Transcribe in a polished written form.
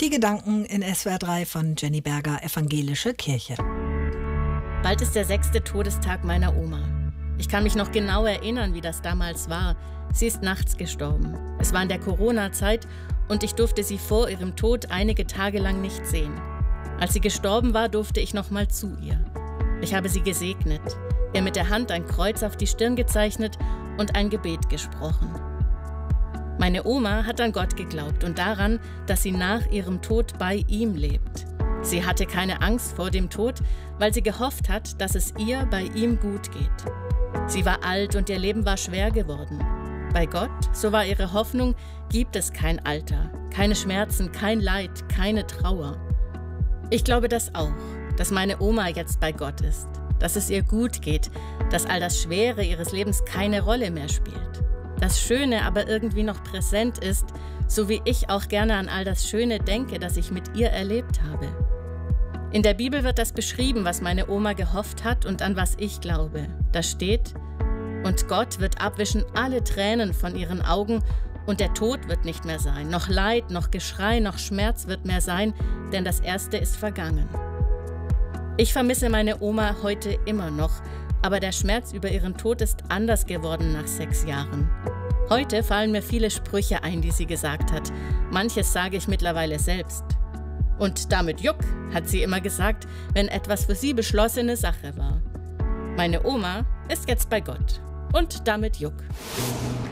Die Gedanken in SWR 3 von Jenny Berger, Evangelische Kirche. Bald ist der 6. Todestag meiner Oma. Ich kann mich noch genau erinnern, wie das damals war. Sie ist nachts gestorben. Es war in der Corona-Zeit und ich durfte sie vor ihrem Tod einige Tage lang nicht sehen. Als sie gestorben war, durfte ich noch mal zu ihr. Ich habe sie gesegnet, ihr mit der Hand ein Kreuz auf die Stirn gezeichnet und ein Gebet gesprochen. Meine Oma hat an Gott geglaubt und daran, dass sie nach ihrem Tod bei ihm lebt. Sie hatte keine Angst vor dem Tod, weil sie gehofft hat, dass es ihr bei ihm gut geht. Sie war alt und ihr Leben war schwer geworden. Bei Gott, so war ihre Hoffnung, gibt es kein Alter, keine Schmerzen, kein Leid, keine Trauer. Ich glaube das auch, dass meine Oma jetzt bei Gott ist, dass es ihr gut geht, dass all das Schwere ihres Lebens keine Rolle mehr spielt. Das Schöne aber irgendwie noch präsent ist, so wie ich auch gerne an all das Schöne denke, das ich mit ihr erlebt habe. In der Bibel wird das beschrieben, was meine Oma gehofft hat und an was ich glaube. Da steht: Und Gott wird abwischen alle Tränen von ihren Augen und der Tod wird nicht mehr sein. Noch Leid, noch Geschrei, noch Schmerz wird mehr sein, denn das Erste ist vergangen. Ich vermisse meine Oma heute immer noch, aber der Schmerz über ihren Tod ist anders geworden nach 6 Jahren. Heute fallen mir viele Sprüche ein, die sie gesagt hat. Manches sage ich mittlerweile selbst. Und damit Juck, hat sie immer gesagt, wenn etwas für sie beschlossene Sache war. Meine Oma ist jetzt bei Gott. Und damit Juck.